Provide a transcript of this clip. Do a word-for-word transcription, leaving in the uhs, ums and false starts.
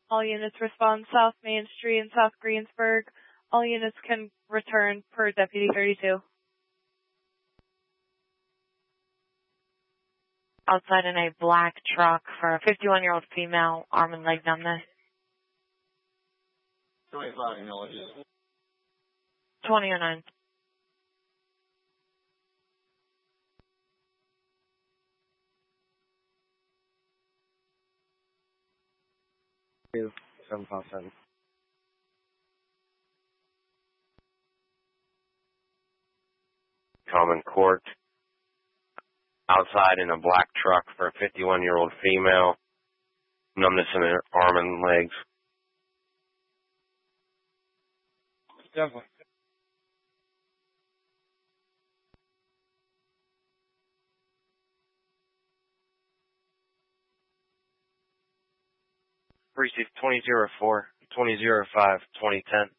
All units respond South Main Street and South Greensburg. All units can return per Deputy thirty-two. Outside in a black truck for a fifty-one-year-old female, arm and leg numbness. twenty-five acknowledges. twenty oh nine. seven five seven. Common Court. Outside in a black truck for a fifty-one-year-old female. Numbness in her arm and legs. Definitely. Precinct twenty oh four, twenty oh five, twenty ten.